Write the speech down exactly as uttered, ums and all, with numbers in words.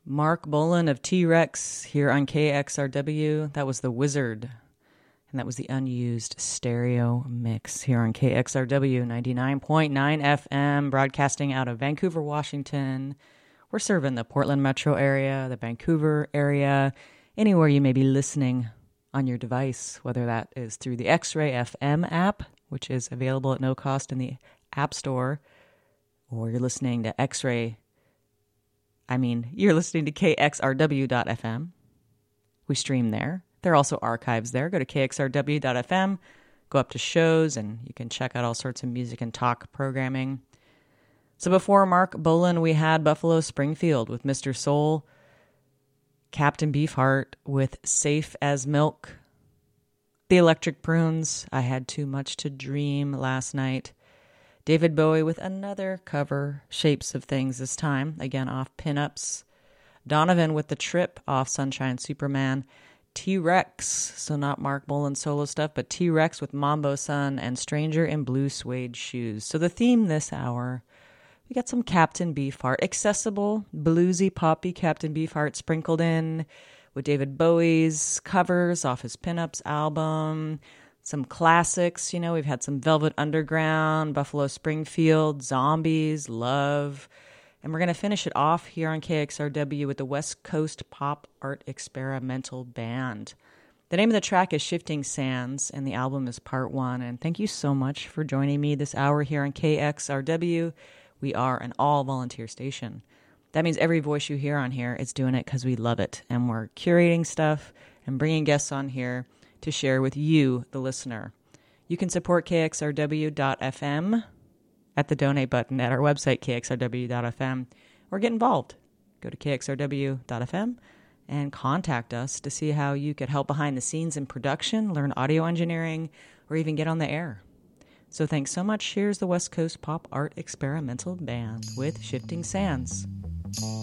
Mark Bolan of T-Rex here on K X R W. That was The Wizard. And that was the unused stereo mix here on K X R W ninety-nine point nine F M, broadcasting out of Vancouver, Washington. We're serving the Portland metro area, the Vancouver area, anywhere you may be listening on your device, whether that is through the X-Ray F M app, which is available at no cost in the App Store, or you're listening to X-Ray. I mean, you're listening to K X R W dot F M. We stream there. There are also archives there. Go to K X R W dot F M, go up to shows, and you can check out all sorts of music and talk programming. So before Mark Bolan, we had Buffalo Springfield with Mister Soul, Captain Beefheart with Safe as Milk, The Electric Prunes, I Had Too Much to Dream last night, David Bowie with another cover, Shapes of Things this time, again off Pinups, Donovan with The Trip off Sunshine Superman, T-Rex, so not Mark Bolan solo stuff, but T-Rex with Mambo Sun and Stranger in Blue Suede Shoes. So the theme this hour, we got some Captain Beefheart, accessible, bluesy, poppy Captain Beefheart sprinkled in with David Bowie's covers off his Pinups album, some classics, you know, we've had some Velvet Underground, Buffalo Springfield, Zombies, Love. And we're going to finish it off here on K X R W with the West Coast Pop Art Experimental Band. The name of the track is Shifting Sands, and the album is Part One. And thank you so much for joining me this hour here on K X R W. We are an all-volunteer station. That means every voice you hear on here is doing it because we love it. And we're curating stuff and bringing guests on here to share with you, the listener. You can support K X R W dot F M at the donate button at our website, K X R W dot F M, or get involved. Go to K X R W dot F M and contact us to see how you could help behind the scenes in production, learn audio engineering, or even get on the air. So thanks so much. Here's the West Coast Pop Art Experimental Band with Shifting Sands.